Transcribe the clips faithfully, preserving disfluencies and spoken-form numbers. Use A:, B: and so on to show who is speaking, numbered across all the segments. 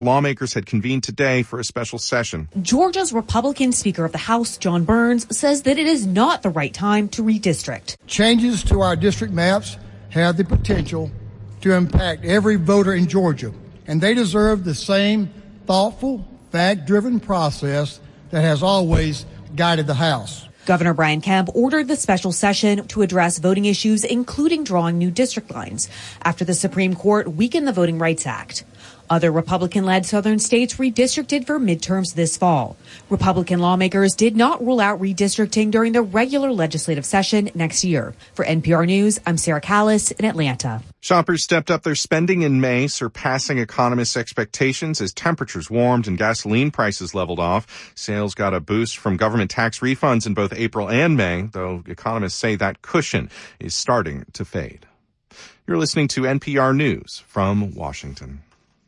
A: Lawmakers had convened today for a special session.
B: Georgia's Republican Speaker of the House, John Burns, says that it is not the right time to redistrict.
C: Changes to our district maps have the potential to impact every voter in Georgia, and they deserve the same thoughtful, fact-driven process that has always guided the House.
B: Governor Brian Kemp ordered the special session to address voting issues, including drawing new district lines, after the Supreme Court weakened the Voting Rights Act. Other Republican-led southern states redistricted for midterms this fall. Republican lawmakers did not rule out redistricting during the regular legislative session next year. For N P R News, I'm Sarah Callis in Atlanta.
A: Shoppers stepped up their spending in May, surpassing economists' expectations as temperatures warmed and gasoline prices leveled off. Sales got a boost from government tax refunds in both April and May, though economists say that cushion is starting to fade. You're listening to N P R News from Washington.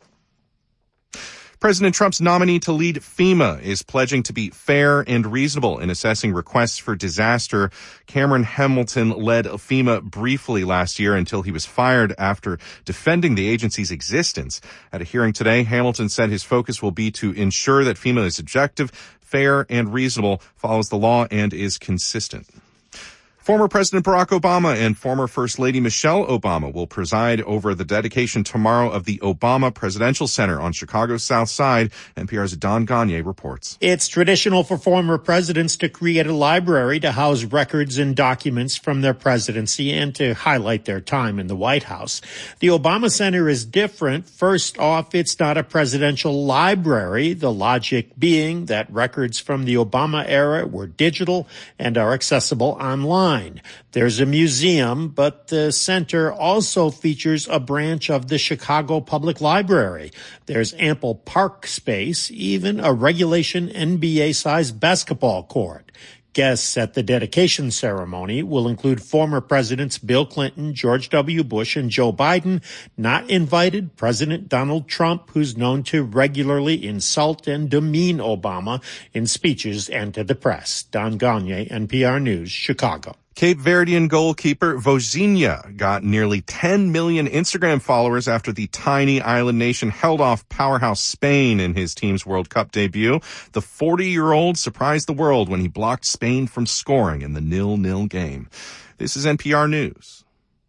A: President Trump's nominee to lead FEMA is pledging to be fair and reasonable in assessing requests for disaster. Cameron Hamilton led FEMA briefly last year until he was fired after defending the agency's existence. At a hearing today, Hamilton said his focus will be to ensure that FEMA is objective, fair, and reasonable, follows the law, and is consistent. Former President Barack Obama and former First Lady Michelle Obama will preside over the dedication tomorrow of the Obama Presidential Center on Chicago's South Side. N P R's Don Gagne reports.
D: It's traditional for former presidents to create a library to house records and documents from their presidency and to highlight their time in the White House. The Obama Center is different. First off, it's not a presidential library, the logic being that records from the Obama era were digital and are accessible online. There's a museum, but the center also features a branch of the Chicago Public Library. There's ample park space, even a regulation N B A-sized basketball court. Guests at the dedication ceremony will include former presidents Bill Clinton, George W. Bush, and Joe Biden. Not invited, President Donald Trump, who's known to regularly insult and demean Obama in speeches and to the press. Don Gagne, N P R News, Chicago.
A: Cape Verdean goalkeeper Vozinha got nearly ten million Instagram followers after the tiny island nation held off powerhouse Spain in his team's World Cup debut. The forty-year-old surprised the world when he blocked Spain from scoring in the nil-nil game. This is N P R News.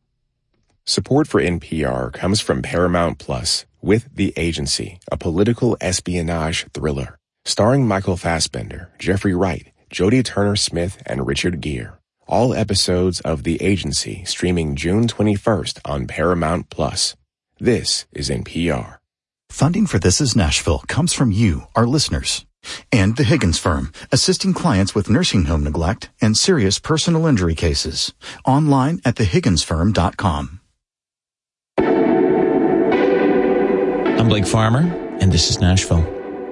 E: Support for N P R comes from Paramount Plus with The Agency, a political espionage thriller starring Michael Fassbender, Jeffrey Wright, Jodie Turner-Smith, and Richard Gere. All episodes of The Agency streaming June twenty-first on Paramount Plus. This is N P R.
F: Funding for This is Nashville comes from you, our listeners, and the Higgins Firm, assisting clients with nursing home neglect and serious personal injury cases. Online at the higgins firm dot com.
G: I'm Blake Farmer, and this is Nashville.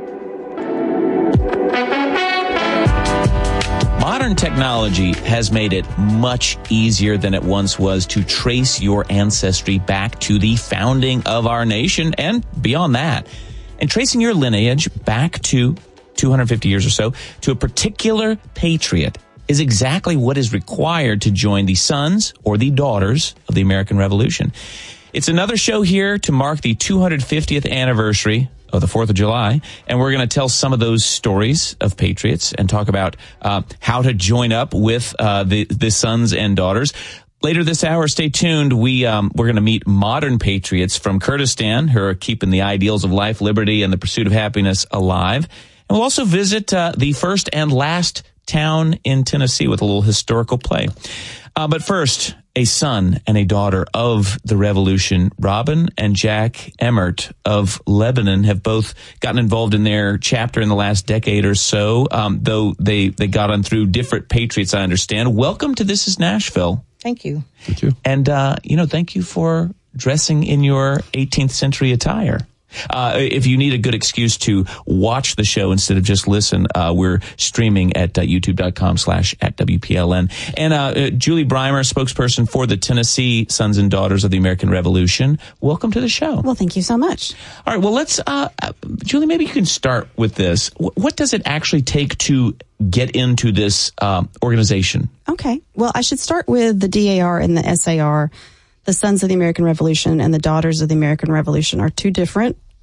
G: Modern technology has made it much easier than it once was to trace your ancestry back to the founding of our nation and beyond that. And tracing your lineage back to two hundred fifty years or so to a particular patriot is exactly what is required to join the sons or the daughters of the American Revolution. It's another show here to mark the two hundred fiftieth anniversary of the fourth of July, and we're going to tell some of those stories of patriots and talk about uh, how to join up with uh, the, the sons and daughters. Later this hour, stay tuned. We, um, we're going to meet modern patriots from Kurdistan who are keeping the ideals of life, liberty, and the pursuit of happiness alive. And we'll also visit uh, the first and last town in Tennessee with a little historical play. Uh, but first, a son and a daughter of the revolution, Robin and Jack Emmert of Lebanon, have both gotten involved in their chapter in the last decade or so, um, though they, they got on through different patriots, I understand. Welcome to This is Nashville.
H: Thank you.
G: Thank you. And, uh, you know, thank you for dressing in your eighteenth century attire. Uh, if you need a good excuse to watch the show instead of just listen, uh, we're streaming at uh, youtube.com slash at WPLN. And uh, uh, Julie Breimer, spokesperson for the Tennessee Sons and Daughters of the American Revolution. Welcome to the show.
H: Well, thank you so much.
G: All right. Well, let's, uh, Julie, maybe you can start with this. What does it actually take to get into this um, organization?
H: Okay. Well, I should start with the D A R and the S A R. The Sons of the American Revolution and the Daughters of the American Revolution are two different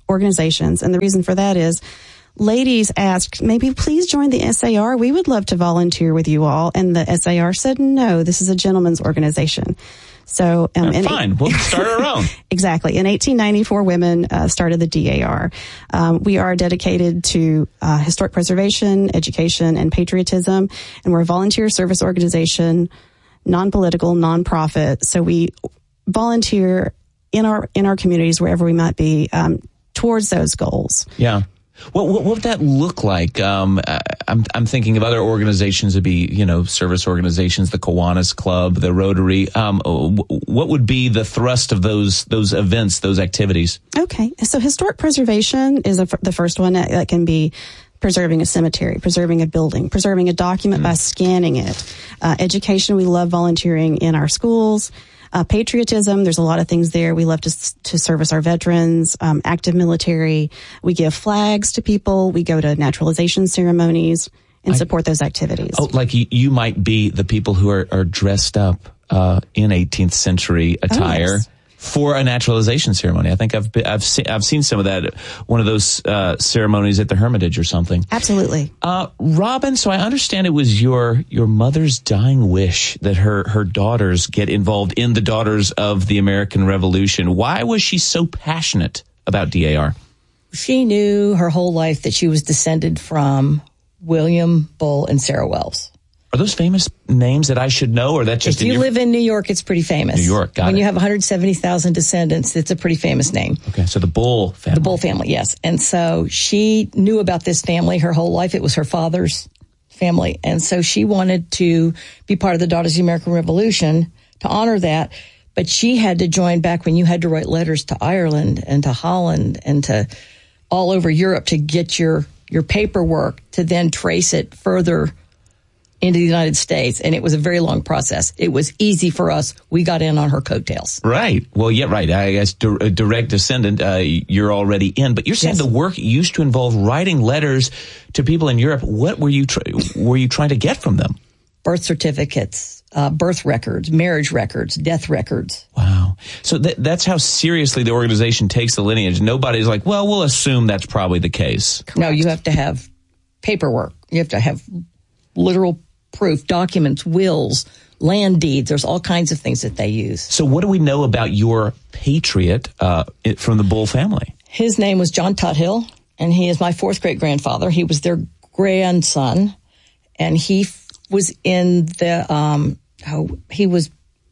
H: organizations. And the reason for that is ladies asked, maybe please join the S A R. We would love to volunteer with you all. And the S A R said, no, this is a gentleman's organization. So, um,
G: yeah, fine, we'll start our own.
H: Exactly. In eighteen ninety-four, women uh, started the D A R. Um, we are dedicated to uh, historic preservation, education, and patriotism, and we're a volunteer service organization, non-political, non-profit. So we volunteer in our in our communities wherever we might be um, towards those goals.
G: Yeah. What, what, what would that look like? Um, I'm, I'm thinking of other organizations that'd be, you know, service organizations, the Kiwanis Club, the Rotary. Um, what would be the thrust of those those events, those activities?
H: Okay, so historic preservation is a, the first one that, that can be preserving a cemetery, preserving a building, preserving a document mm. by scanning it. Uh, education, we love volunteering in our schools. Uh, patriotism, there's a lot of things there. We love to to service our veterans, um, active military. We give flags to people. We go to naturalization ceremonies and I, support those activities.
G: Oh, like you, you might be the people who are, are dressed up uh, in eighteenth century attire. Oh, yes. For a naturalization ceremony. I think I've been, I've seen I've seen some of that at one of those uh, ceremonies at the Hermitage or something.
H: Absolutely.
G: Uh, Robin, so I understand it was your your mother's dying wish that her her daughters get involved in the Daughters of the American Revolution. Why was she so passionate about D A R?
I: She knew her whole life that she was descended from William Bull and Sarah Wells.
G: Are those famous names that I should know, or that just
I: if
G: in
I: you
G: your...
I: live in New York, it's pretty famous.
G: New York, got
I: when
G: it.
I: You have one hundred seventy thousand descendants, it's a pretty famous name.
G: Okay, so the Bull family.
I: The Bull family, yes. And so she knew about this family her whole life. It was her father's family. And so she wanted to be part of the Daughters of the American Revolution to honor that. But she had to join back when you had to write letters to Ireland and to Holland and to all over Europe to get your, your paperwork to then trace it further into the United States, and it was a very long process. It was easy for us. We got in on her coattails.
G: Right. Well, yeah, right. I guess di- a direct descendant, uh, you're already in. But you're saying yes. The work used to involve writing letters to people in Europe. What were you tr- were you trying to get from them?
I: Birth certificates, uh, birth records, marriage records, death records.
G: Wow. So th- that's how seriously the organization takes the lineage. Nobody's like, well, we'll assume that's probably the case.
I: Correct. No, you have to have paperwork. You have to have literal proof, documents, wills, land deeds. There's all kinds of things that they use.
G: So what do we know about your patriot uh, it, from the Bull family?
I: His name was John Tuthill, and he is my fourth great-grandfather. He was their grandson, and he f- was in the, um, oh, he was,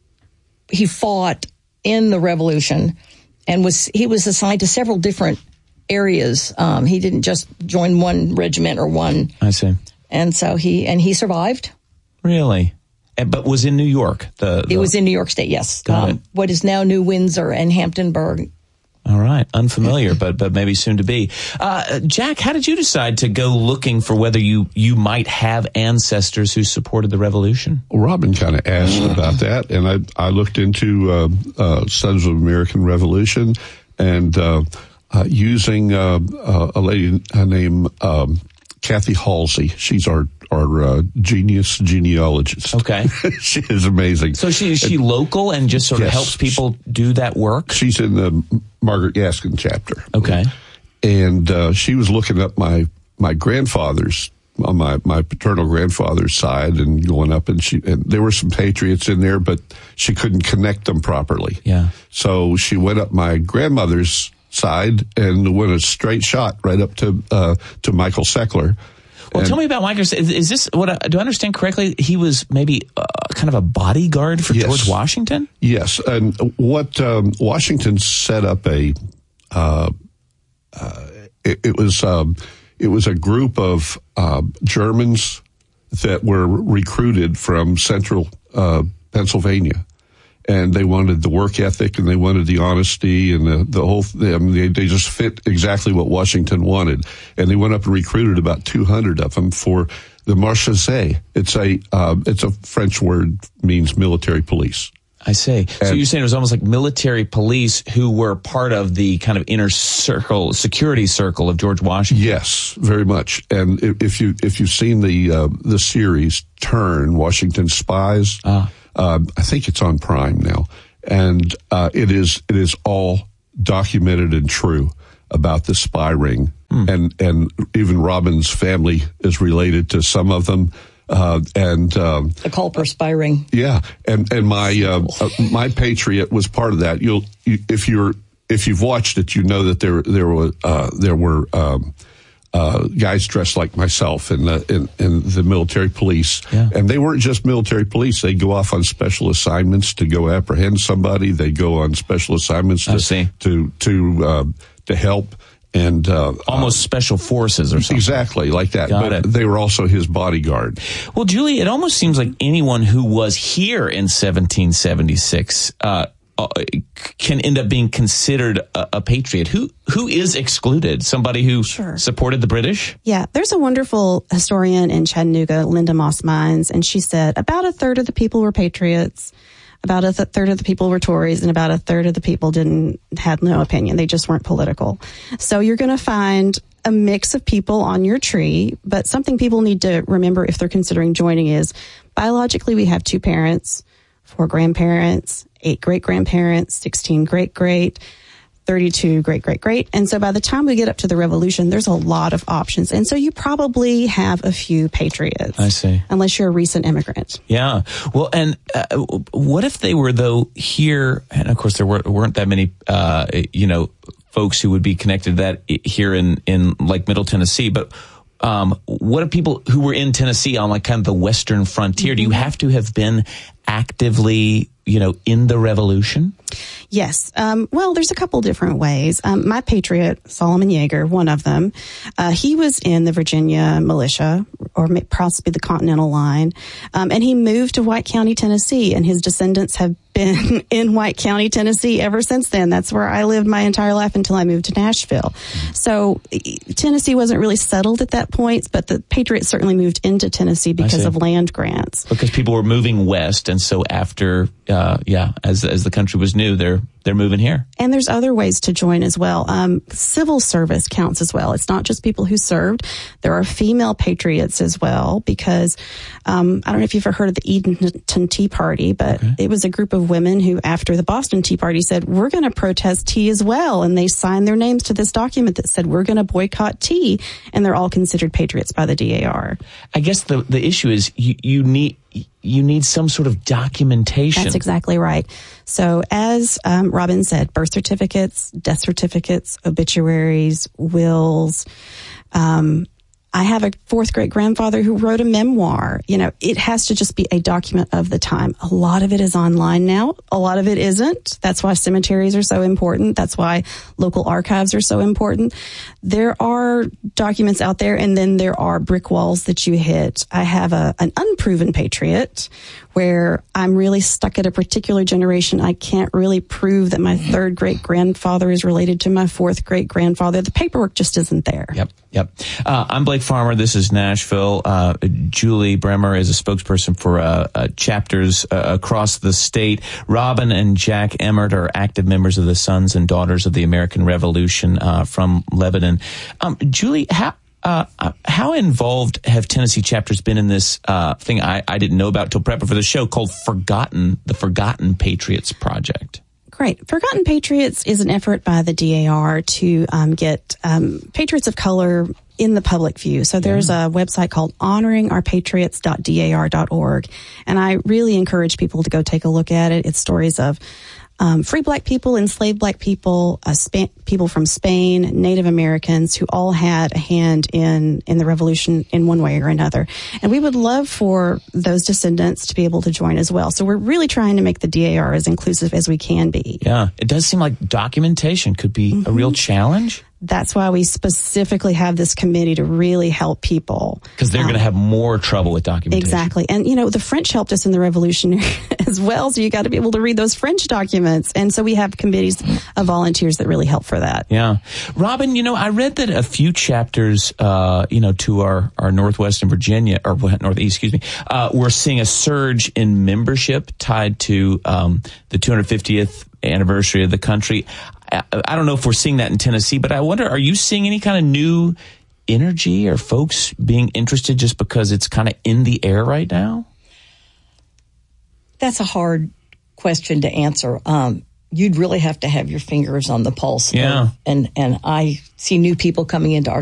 I: he fought in the Revolution, and was he was assigned to several different areas. Um, he didn't just join one regiment or one.
G: I see.
I: And so he, and he survived.
G: Really? And, but was in New York? The, the...
I: It was in New York State, yes.
G: Got
I: um,
G: it.
I: What is now New Windsor and Hamptonburg.
G: All right. Unfamiliar, but but maybe soon to be. Uh, Jack, how did you decide to go looking for whether you, you might have ancestors who supported the revolution?
J: Well, Robin kind of asked about that, and I I looked into uh, uh, Sons of American Revolution, and uh, uh, using uh, uh, a lady named um, Kathy Halsey. She's our our uh, genius genealogist.
G: Okay.
J: She is amazing.
G: So she is she and, local and just sort of yes, helps people do that work?
J: She's in the Margaret Gaskin chapter.
G: Okay.
J: And uh, she was looking up my my grandfather's on my, my paternal grandfather's side and going up, and she and there were some patriots in there, but she couldn't connect them properly.
G: Yeah.
J: So she went up my grandmother's side and went a straight shot right up to uh, to Michael Seckler.
G: Well,
J: and,
G: tell me about Michael. Is, is this what I, do I understand correctly? He was maybe uh, kind of a bodyguard for yes. George Washington.
J: Yes, and what um, Washington set up a uh, uh, it, it was um, it was a group of uh, Germans that were recruited from central uh, Pennsylvania. And they wanted the work ethic, and they wanted the honesty, and the, the whole thing. They, they just fit exactly what Washington wanted. And they went up and recruited about two hundred of them for the Marechaussee. It's a uh, it's a French word, means military police.
G: I see. And so you're saying it was almost like military police who were part of the kind of inner circle, security circle of George Washington.
J: Yes, very much. And if you if you've seen the uh, the series Turn, Washington Spies. Ah. Uh, I think it's on Prime now, and uh, it is it is all documented and true. about the spy ring.
G: Hmm.
J: And, and even Robin's family is related to some of them. Uh, and, um,
I: the Culper spy ring.
J: Yeah. And, and my, uh, uh, my Patriot was part of that. You'll, you, if you're, if you've watched it, you know that there, there were, uh, there were, um, Uh, guys dressed like myself in the in, in the military police,
G: yeah.
J: and they weren't just military police. They go off on special assignments to go apprehend somebody. They go on special assignments to
G: I see.
J: to to uh, to help and uh,
G: almost
J: uh,
G: special forces or something.
J: Exactly like that.
G: Got
J: but
G: it.
J: They were also his bodyguard.
G: Well, Julie, it almost seems like anyone who was here in seventeen seventy-six. Uh, Uh, can end up being considered a, a patriot. Who who is excluded? Somebody who
H: Sure.
G: supported the British?
H: Yeah, there's a wonderful historian in Chattanooga, Linda Moss Mines, and she said about a third of the people were patriots, about a th- third of the people were Tories, and about a third of the people didn't had no opinion. They just weren't political. So you're going to find a mix of people on your tree, but something people need to remember if they're considering joining is biologically we have two parents, four grandparents, eight great-grandparents, sixteen great-great, thirty-two great-great-great. And so by the time we get up to the Revolution, there's a lot of options. And so you probably have a few patriots.
G: I see.
H: Unless you're a recent immigrant.
G: Yeah. Well, and uh, what if they were, though, here, and of course there were, weren't that many, uh, you know, folks who would be connected to that here in, in like Middle Tennessee, but um, what if people who were in Tennessee on like kind of the western frontier, mm-hmm. do you have to have been actively, you know, in the Revolution?
H: Yes. Um, well, there's a couple different ways. Um, my patriot, Solomon Yeager, one of them, uh, he was in the Virginia militia, or possibly the Continental Line, um, and he moved to White County, Tennessee, and his descendants have been in White County, Tennessee ever since then. That's where I lived my entire life until I moved to Nashville. So Tennessee wasn't really settled at that point, but the Patriots certainly moved into Tennessee because of land grants.
G: Because people were moving west, and so after, uh, yeah, as as the country was new, they're they're moving here.
H: And there's other ways to join as well. Um, civil service counts as well. It's not just people who served. There are female patriots as well, because um, I don't know if you've ever heard of the Edenton Tea Party, but okay. It was a group of women who, after the Boston Tea Party, said, we're going to protest tea as well. And they signed their names to this document that said, we're going to boycott tea. And they're all considered patriots by the D A R.
G: I guess the, the issue is you, you need... you need some sort of documentation.
H: That's exactly right. So as um, Robin said, birth certificates, death certificates, obituaries, wills. Um, I have a fourth great grandfather who wrote a memoir. You know, it has to just be a document of the time. A lot of it is online now. A lot of it isn't. That's why cemeteries are so important. That's why local archives are so important. There are documents out there, and then there are brick walls that you hit. I have a, an unproven patriot where I'm really stuck at a particular generation. I can't really prove that my third great grandfather is related to my fourth great grandfather. The paperwork just isn't there.
G: Yep. Yep. Uh, I'm Blake Farmer. This is Nashville. Uh, Julie Bremer is a spokesperson for uh, uh, chapters uh, across the state. Robin and Jack Emmert are active members of the Sons and Daughters of the American Revolution uh, from Lebanon. Um, Julie, how uh, how involved have Tennessee chapters been in this uh, thing I, I didn't know about till prepping for the show called Forgotten, the Forgotten Patriots Project?
H: Great. Forgotten Patriots is an effort by the D A R to um, get um, patriots of color in the public view. So there's yeah. a website called honoring our patriots dot D A R dot org. And I really encourage people to go take a look at it. It's stories of um, free black people, enslaved black people, uh, Sp- people from Spain, Native Americans who all had a hand in, in the revolution in one way or another. And we would love for those descendants to be able to join as well. So we're really trying to make the D A R as inclusive as we can be.
G: Yeah, it does seem like documentation could be mm-hmm. a real challenge.
H: That's why we specifically have this committee to really help people.
G: Because they're um, going to have more trouble with documentation.
H: Exactly. And, you know, the French helped us in the Revolution as well, so you got to be able to read those French documents. And so we have committees of volunteers that really help for that.
G: Yeah. Robin, you know, I read that a few chapters, uh, you know, to our, our Northwestern Virginia, or Northeast, excuse me, uh, we're seeing a surge in membership tied to um, the two hundred fiftieth anniversary of the country. I don't know if we're seeing that in Tennessee, but I wonder, are you seeing any kind of new energy or folks being interested just because it's kind of in the air right now?
I: That's a hard question to answer. Um, you'd really have to have your fingers on the pulse.
G: Yeah.
I: Of, and, and I see new people coming into our